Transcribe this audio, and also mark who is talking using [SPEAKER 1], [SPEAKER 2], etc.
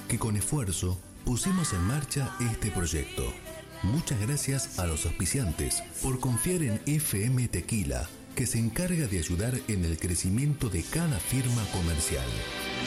[SPEAKER 1] que con esfuerzo pusimos en marcha este proyecto. Muchas gracias a los auspiciantes por confiar en FM Tequila, que se encarga de ayudar en el crecimiento de cada firma comercial.